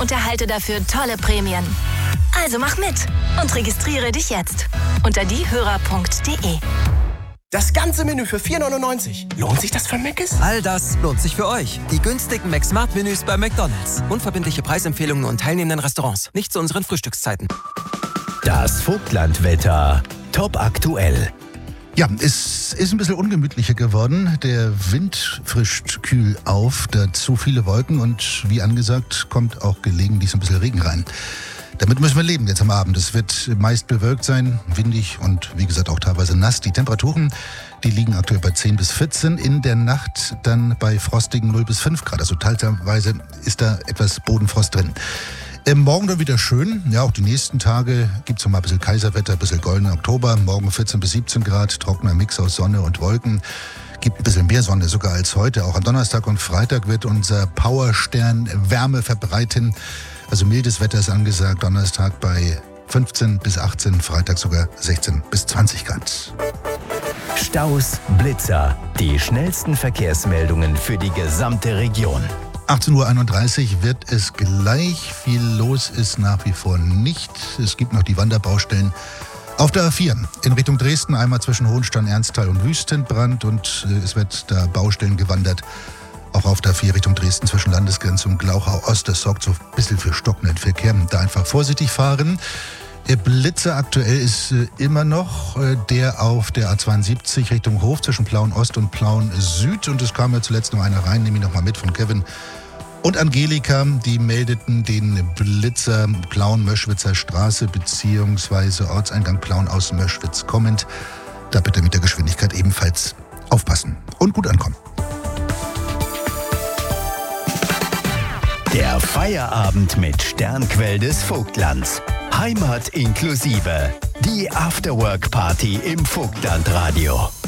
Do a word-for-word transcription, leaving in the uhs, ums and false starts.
und erhalte dafür tolle Prämien. Also mach mit und registriere dich jetzt unter diehörer punkt de. Das ganze Menü für vier neunundneunzig. Lohnt sich das für Mc's? All das lohnt sich für euch. Die günstigen McSmart-Menüs bei McDonald's. Unverbindliche Preisempfehlungen und teilnehmenden Restaurants. Nicht zu unseren Frühstückszeiten. Das Vogtlandwetter. Top aktuell. Ja, es ist ein bisschen ungemütlicher geworden. Der Wind frischt kühl auf, dazu viele Wolken und wie angesagt kommt auch gelegentlich so ein bisschen Regen rein. Damit müssen wir leben jetzt am Abend. Es wird meist bewölkt sein, windig und wie gesagt auch teilweise nass. Die Temperaturen, die liegen aktuell bei zehn bis vierzehn. In der Nacht dann bei frostigen null bis fünf Grad. Also teilweise ist da etwas Bodenfrost drin. Ähm, morgen dann wieder schön. Ja, auch die nächsten Tage gibt es noch mal ein bisschen Kaiserwetter, ein bisschen goldener Oktober. Morgen vierzehn bis siebzehn Grad, trockener Mix aus Sonne und Wolken. Gibt ein bisschen mehr Sonne sogar als heute. Auch am Donnerstag und Freitag wird unser Powerstern Wärme verbreiten. Also mildes Wetter ist angesagt, Donnerstag bei fünfzehn bis achtzehn, Freitag sogar sechzehn bis zwanzig Grad. Staus, Blitzer, die schnellsten Verkehrsmeldungen für die gesamte Region. achtzehn Uhr einunddreißig wird es gleich. Viel los ist nach wie vor nicht. Es gibt noch die Wanderbaustellen auf der A vier in Richtung Dresden, einmal zwischen Hohenstein, Ernsthal und Wüstenbrand und es wird da Baustellen gewandert. Auch auf der A vier Richtung Dresden zwischen Landesgrenze und Glauchau Ost. Das sorgt so ein bisschen für stockenden Verkehr. Da einfach vorsichtig fahren. Der Blitzer aktuell ist äh, immer noch äh, der auf der A zweiundsiebzig Richtung Hof zwischen Plauen Ost und Plauen Süd. Und es kam ja zuletzt noch einer rein, nehme ich noch mal mit von Kevin und Angelika. Die meldeten den Blitzer Plauen-Möschwitzer Straße beziehungsweise Ortseingang Plauen aus Möschwitz kommend. Da bitte mit der Geschwindigkeit ebenfalls aufpassen und gut ankommen. Der Feierabend mit Sternquell des Vogtlands. Heimat inklusive. Die Afterwork-Party im Vogtlandradio.